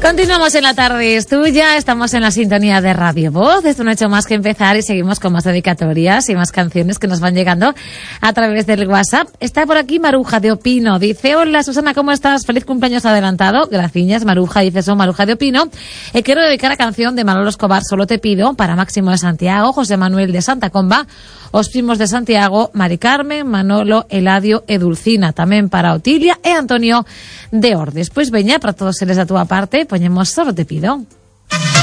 Continuamos en la tarde, es tuya, estamos en la sintonía de Radio Voz. Esto no ha hecho más que empezar y seguimos con más dedicatorias y más canciones que nos van llegando a través del WhatsApp. Está por aquí Maruja de Opino, dice: hola Susana, ¿cómo estás? Feliz cumpleaños adelantado. Gracias, Maruja, dice: soy Maruja de Opino. Quiero dedicar la canción de Manolo Escobar, Solo te pido, para Máximo de Santiago, José Manuel de Santa Comba, os primos de Santiago, Mari Carmen, Manolo, Eladio e Dulcina, tamén para Otilia e Antonio de Ordes. Pois veña, para todos eles da túa parte, poñemos Solo te pido.